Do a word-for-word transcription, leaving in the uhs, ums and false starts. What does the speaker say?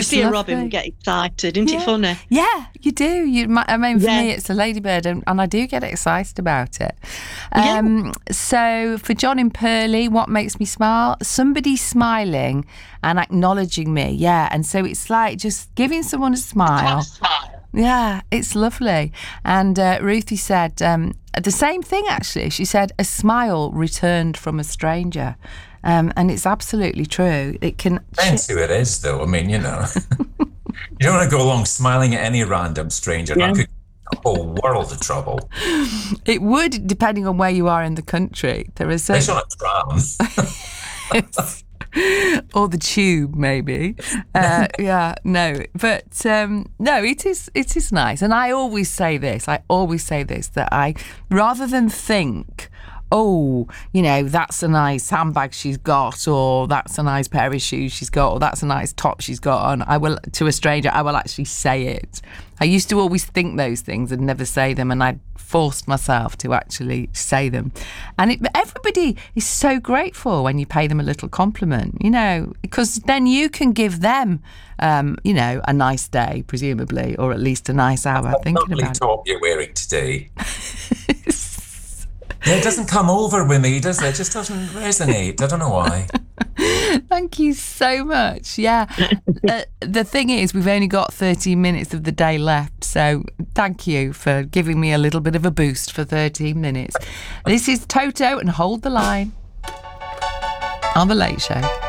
You see lovely. a robin and get excited, isn't yeah. it funny? Yeah, you do. You, I mean, for yeah. me, it's a ladybird, and, and I do get excited about it. Um, yeah. So for John in Purley, what makes me smile? Somebody smiling and acknowledging me. Yeah, and so it's like just giving someone a smile. Yeah, it's lovely. And uh, Ruthie said um, the same thing, actually. She said, a smile returned from a stranger. Um, and it's absolutely true. It can... Depends who it is, though. I mean, you know. You don't want to go along smiling at any random stranger. Yeah. That could get a whole world of trouble. It would, depending on where you are in the country. There is Especially on a tram. Or the tube, maybe. Uh, yeah, no, but um, no, it is it is nice. And I always say this. I always say this that I, rather than think, oh, you know, that's a nice handbag she's got, or that's a nice pair of shoes she's got, or that's a nice top she's got on, I will, to a stranger, I will actually say it. I used to always think those things and never say them, and I forced myself to actually say them. And it, everybody is so grateful when you pay them a little compliment, you know, because then you can give them, um, you know, a nice day, presumably, or at least a nice hour That thinking lovely about top you're wearing today. Yeah, it doesn't come over with me, does it? It just doesn't resonate. I don't know why. Thank you so much. Yeah. uh, the thing is, we've only got thirteen minutes of the day left. So thank you for giving me a little bit of a boost for thirteen minutes. This is Toto and Hold the Line on The Late Show.